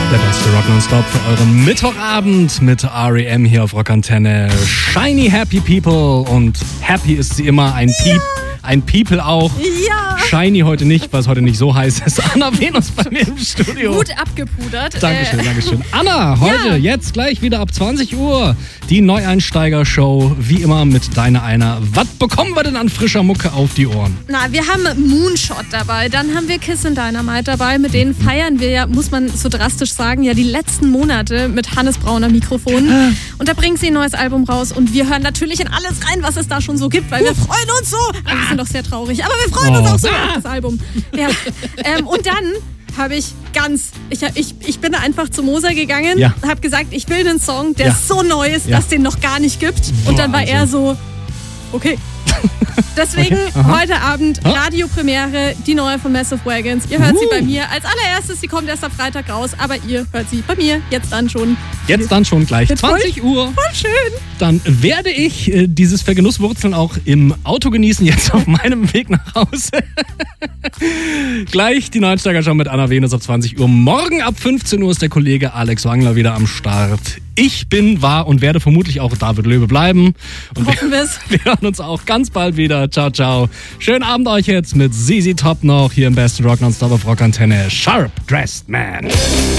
Der beste Rock Nonstop für euren Mittwochabend mit R.E.M. hier auf Rockantenne. Shiny Happy People, und happy ist sie immer, ein Piep. Ein People auch. Ja. Shiny heute nicht, weil es heute nicht so heiß ist. Anna Venus bei mir im Studio. Gut abgepudert. Dankeschön, Dankeschön. Anna, heute, jetzt gleich wieder ab 20 Uhr, die Neueinsteiger-Show, wie immer mit Deine Einer. Was bekommen wir denn an frischer Mucke auf die Ohren? Na, wir haben Moonshot dabei, dann haben wir Kiss and Dynamite dabei. Mit denen feiern wir ja, muss man so drastisch sagen, ja die letzten Monate mit Hannes Brauner Mikrofon. Und da bringen sie ein neues Album raus und wir hören natürlich in alles rein, was es da schon so gibt, weil wir freuen uns so. Also wir sind doch sehr traurig, aber wir freuen uns auch so auf das Album. Ja. Und dann habe ich ich bin einfach zu Moser gegangen, habe gesagt, ich will einen Song, der so neu ist, dass den noch gar nicht gibt. Und dann war er so, okay. Deswegen heute Abend Radiopremiere, die neue von Massive Wagons. Ihr hört sie bei mir. Als allererstes, sie kommt erst am Freitag raus, aber ihr hört sie bei mir jetzt dann schon. Jetzt dann schon gleich 20 Uhr. Voll schön. Dann werde ich dieses Vergenusswurzeln auch im Auto genießen, jetzt auf meinem Weg nach Hause. Gleich die Neuensteiger schon mit Anna Venus ab 20 Uhr. Morgen ab 15 Uhr ist der Kollege Alex Wangler wieder am Start. Ich bin, war und werde vermutlich auch David Löwe bleiben. Und hoffen wir's. Wir hören uns auch ganz bald wieder. Ciao, ciao. Schönen Abend euch jetzt mit ZZ Top noch hier im besten Rock Nonstop auf Rockantenne. Sharp Dressed Man.